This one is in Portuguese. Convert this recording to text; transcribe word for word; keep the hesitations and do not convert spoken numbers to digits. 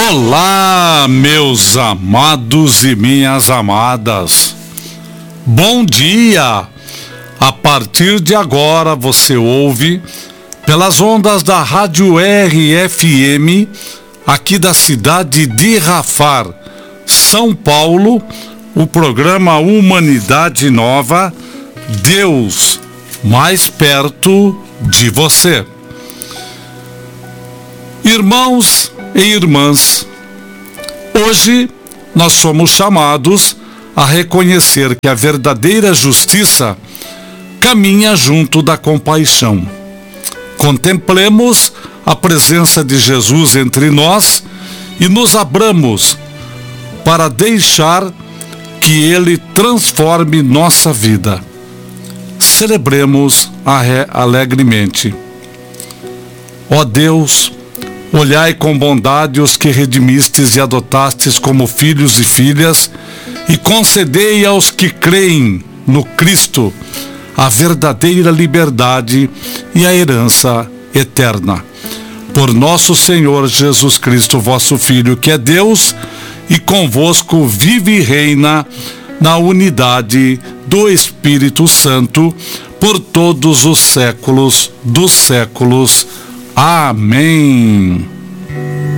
Olá, meus amados e minhas amadas. Bom dia! A partir de agora você ouve, pelas ondas da Rádio R F M, aqui da cidade de Rafar, São Paulo, o programa Humanidade Nova, Deus mais perto de você. Irmãos e irmãs, hoje nós somos chamados a reconhecer que a verdadeira justiça caminha junto da compaixão. Contemplemos a presença de Jesus entre nós e nos abramos para deixar que Ele transforme nossa vida. Celebremos alegremente. Ó Deus, olhai com bondade os que redimistes e adotastes como filhos e filhas, e concedei aos que creem no Cristo a verdadeira liberdade e a herança eterna. Por nosso Senhor Jesus Cristo, vosso Filho, que é Deus, e convosco vive e reina na unidade do Espírito Santo, por todos os séculos dos séculos. Amém.